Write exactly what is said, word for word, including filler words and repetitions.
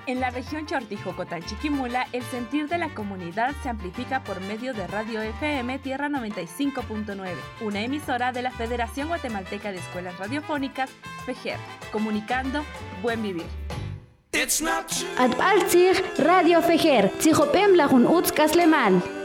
En la región Chortijocotán-Chiquimula, el sentir de la comunidad se amplifica por medio de Radio F M Tierra noventa y cinco punto nueve, una emisora de la Federación Guatemalteca de Escuelas Radiofónicas, FEGER, comunicando Buen Vivir. Adbaltzig Radio Fejer, Tzijopem Lajun Utz Kaslemal.